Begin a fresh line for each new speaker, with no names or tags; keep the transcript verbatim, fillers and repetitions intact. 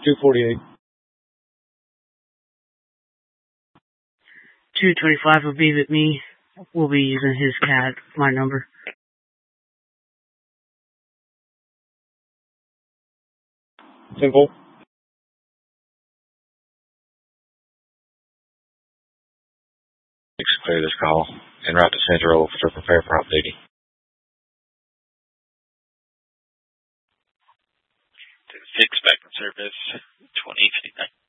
two forty-eight.
two twenty-five will be with me. We'll be using his C A D, my number.
Simple.
Clear this call and route to Central to prepare for op duty.
Six back in service, twenty fifty-nine.